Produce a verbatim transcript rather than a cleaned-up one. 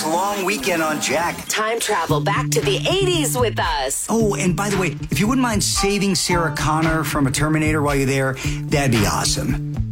long weekend on Jack. Time travel back to the eighties with us. Oh, and by the way, if you wouldn't mind saving Sarah Connor from a Terminator while you're there, that'd be awesome.